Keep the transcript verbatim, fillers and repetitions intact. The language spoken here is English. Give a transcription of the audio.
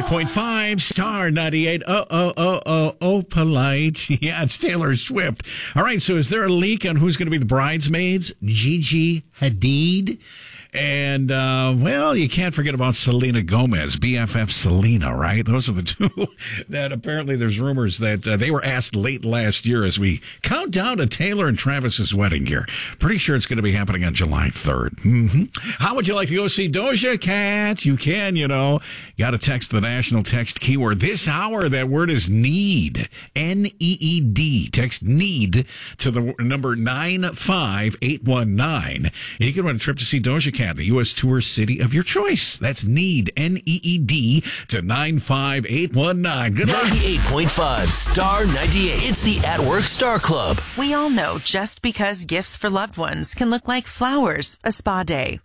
point five, Star ninety-eight. Oh, oh, oh, oh, oh, polite. Yeah, it's Taylor Swift. All right, so is there a leak on who's going to be the bridesmaids? Gigi Hadid. And, uh, well, you can't forget about Selena Gomez, B F F Selena, right? Those are the two that apparently there's rumors that uh, they were asked late last year as we count down to Taylor and Travis's wedding here. Pretty sure it's going to be happening on July third. Mm-hmm. How would you like to go see Doja Cat? You can, you know. Got to text the national text keyword. This hour, that word is need. N E E D. Text need to the number nine five eight one nine. And you can win a trip to see Doja Cat, the U S tour city of your choice. That's need, N E E D, to nine five eight one nine. Good luck. ninety-eight point five Star ninety-eight. It's the At Work Star Club. We all know just because gifts for loved ones can look like flowers, a spa day,